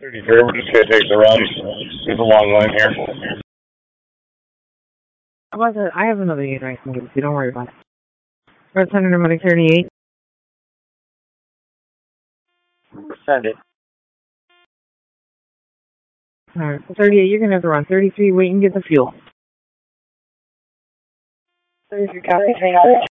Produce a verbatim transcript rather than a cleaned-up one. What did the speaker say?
thirty-three, we're just gonna take the run. There's a long line here. How about that? I have another unit I can give you. Don't worry about it. Red Senator Medic thirty-eight. Send it. Alright, thirty-eight, you're gonna have to run. thirty-three, wait and get the fuel. thirty-three, copy.